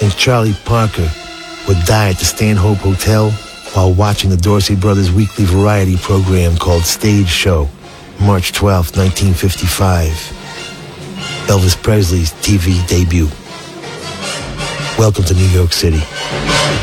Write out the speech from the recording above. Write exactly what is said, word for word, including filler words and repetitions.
think Charlie Parker would die at the Stanhope Hotel while watching the Dorsey Brothers' weekly variety program called Stage Show, March twelfth, nineteen fifty-five. Elvis Presley's T V debut. Welcome to New York City.